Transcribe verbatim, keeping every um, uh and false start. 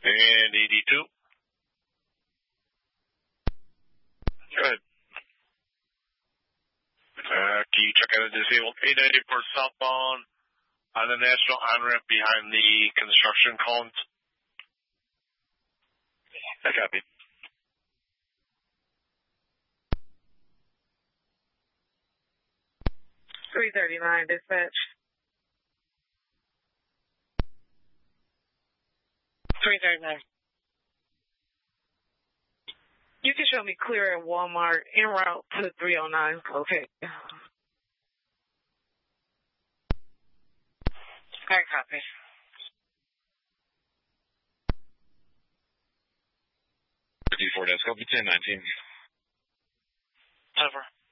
And eighty-two. Go ahead. Uh, can you check out a disabled eight ninety-four southbound on the National on-ramp behind the construction columns? I copy. three thirty-nine, dispatch. three thirty-nine. You can show me clear at Walmart en route to three oh nine. Okay. I copy. fifty-four, that's copy ten nineteen. Over.